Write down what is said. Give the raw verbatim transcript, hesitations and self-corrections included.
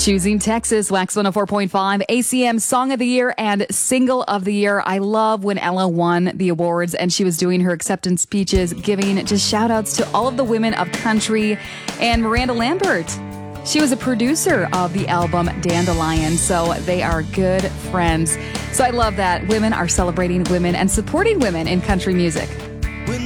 Choosing Texas, Wax one oh four point five, A C M Song of the Year and Single of the Year. I love when Ella won the awards and she was doing her acceptance speeches, giving just shout outs to all of the women of country and Miranda Lambert. She was a producer of the album Dandelion, so they are good friends. So I love that women are celebrating women and supporting women in country music.